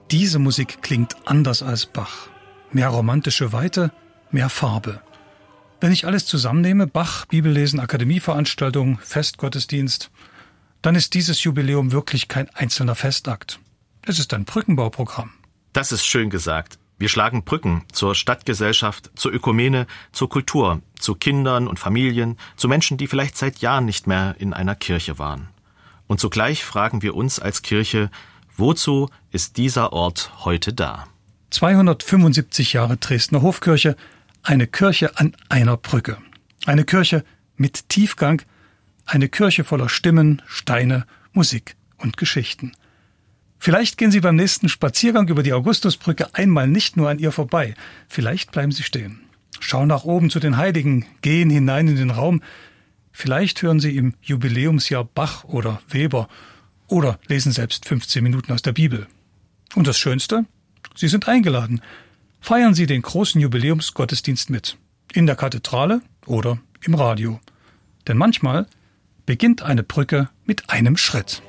Diese Musik klingt anders als Bach. Mehr romantische Weite, mehr Farbe. Wenn ich alles zusammennehme, Bach, Bibellesen, Akademieveranstaltung, Festgottesdienst, dann ist dieses Jubiläum wirklich kein einzelner Festakt. Es ist ein Brückenbauprogramm. Das ist schön gesagt. Wir schlagen Brücken zur Stadtgesellschaft, zur Ökumene, zur Kultur, zu Kindern und Familien, zu Menschen, die vielleicht seit Jahren nicht mehr in einer Kirche waren. Und zugleich fragen wir uns als Kirche, wozu ist dieser Ort heute da? 275 Jahre Dresdner Hofkirche, eine Kirche an einer Brücke. Eine Kirche mit Tiefgang, eine Kirche voller Stimmen, Steine, Musik und Geschichten. Vielleicht gehen Sie beim nächsten Spaziergang über die Augustusbrücke einmal nicht nur an ihr vorbei. Vielleicht bleiben Sie stehen. Schauen nach oben zu den Heiligen, gehen hinein in den Raum. Vielleicht hören Sie im Jubiläumsjahr Bach oder Weber oder lesen selbst 15 Minuten aus der Bibel. Und das Schönste? Sie sind eingeladen. Feiern Sie den großen Jubiläumsgottesdienst mit. In der Kathedrale oder im Radio. Denn manchmal beginnt eine Brücke mit einem Schritt.